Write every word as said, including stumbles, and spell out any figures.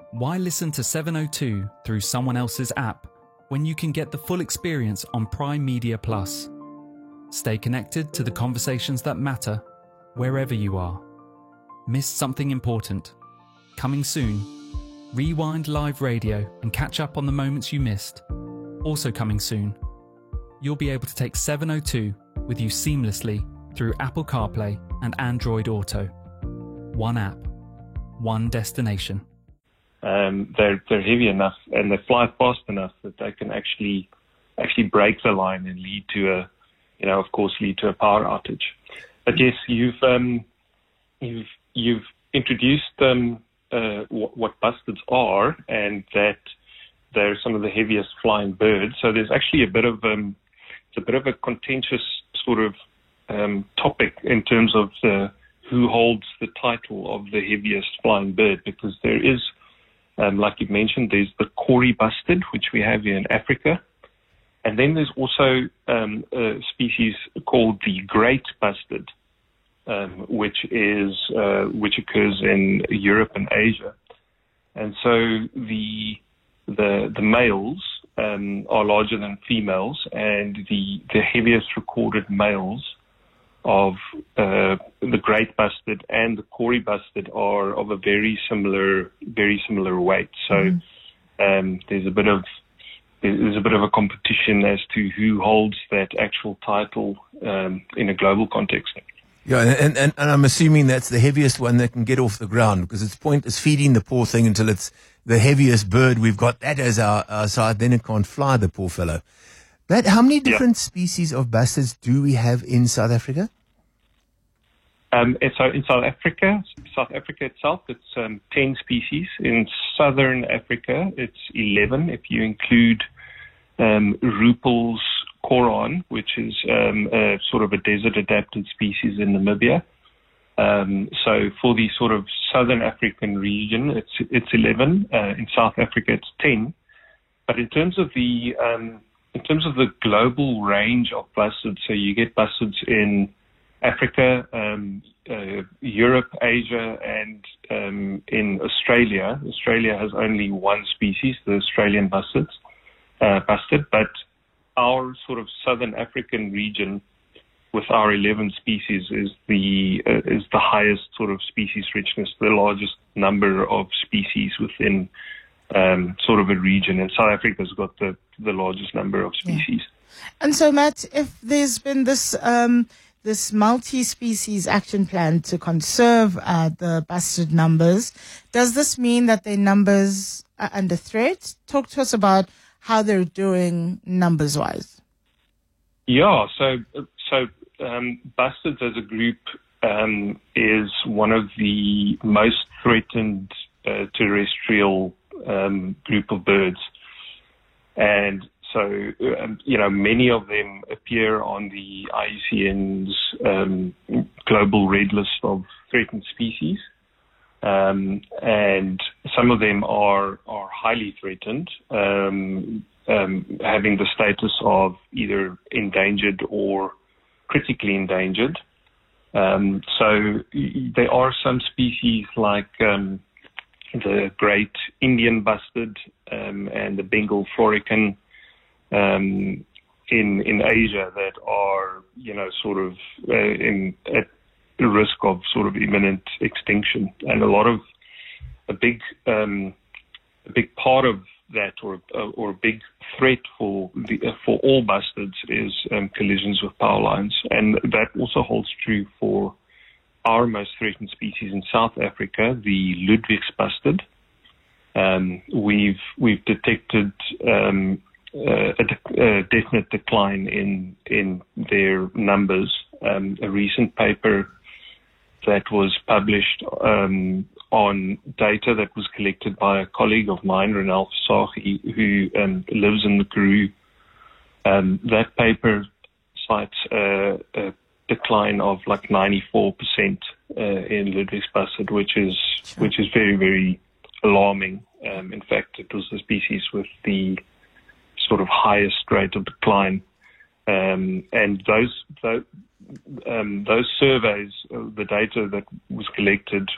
Why listen to seven oh two through someone else's app when you can get the full experience on Prime Media Plus? Stay connected to the conversations that matter wherever you are. Missed something important? Coming soon. Rewind live radio and catch up on the moments you missed. Also coming soon. You'll be able to take seven oh two with you seamlessly through Apple CarPlay and Android Auto. One app, one destination. Um, they're they're heavy enough and they fly fast enough that they can actually actually break the line and lead to a, you know, of course, lead to a power outage. But yes, you've um, you've you've introduced um, uh, what, what bustards are, and that they're some of the heaviest flying birds. So there's actually a bit of um, it's a bit of a contentious sort of um, topic in terms of the who holds the title of the heaviest flying bird, because there is, um, like you mentioned, there's the Kori bustard, which we have here in Africa. And then there's also um, a species called the great bustard, um, which is uh, which occurs in Europe and Asia. And so the the the males um, are larger than females, and the the heaviest recorded males of uh, the great bustard and the Kori bustard are of a very similar very similar weight. So mm-hmm. um, there's a bit of There's a bit of a competition as to who holds that actual title um, in a global context. Yeah, and, and, and I'm assuming that's the heaviest one that can get off the ground, because its point is feeding the poor thing until it's the heaviest bird. We've got that as our, our side, then it can't fly, the poor fellow. But how many different yeah. species of bustards do we have in South Africa? Um, so in South Africa, South Africa itself, it's um, ten species. In Southern Africa, it's eleven if you include um, Rupel's koran, which is um, a sort of a desert-adapted species in Namibia. Um, so for the sort of Southern African region, it's it's eleven. Uh, in South Africa, it's ten. But in terms of the um, in terms of the global range of bustards, so you get bustards in Africa, um, uh, Europe, Asia, and um, in Australia. Australia has only one species, the Australian bustard, uh, bustard. But our sort of Southern African region, with our eleven species, is the uh, is the highest sort of species richness, the largest number of species within um, sort of a region. And South Africa's got the the largest number of species. Yeah. And so, Matt, if there's been this um, this multi-species action plan to conserve uh, the bustard numbers, does this mean that their numbers are under threat? Talk to us about how they're doing numbers-wise. Yeah, so so um, bustards as a group um, is one of the most threatened uh, terrestrial um, group of birds, and so, um, you know, many of them appear on the I U C N's um, global red list of threatened species, um, and some of them are are highly threatened, um, um, having the status of either endangered or critically endangered. Um, so there are some species like um, the great Indian bustard um, and the Bengal florican Um, in in Asia that are, you know, sort of uh, in at the risk of sort of imminent extinction, and a lot of a big um, a big part of that, or or a big threat for the for all bustards is um, collisions with power lines, and that also holds true for our most threatened species in South Africa, the Ludwig's bustard. Um, we've we've detected Um, Uh, a, de- a definite decline in in their numbers. Um, a recent paper that was published um, on data that was collected by a colleague of mine, Ronel Sagi, who um, lives in the Karoo. Um, that paper cites a, a decline of like ninety-four percent uh, in Ludwig's bustard, which is sure. which is very very alarming. Um, in fact, it was the species with the sort of highest rate of decline, um, and those those, um, those surveys, uh, the data that was collected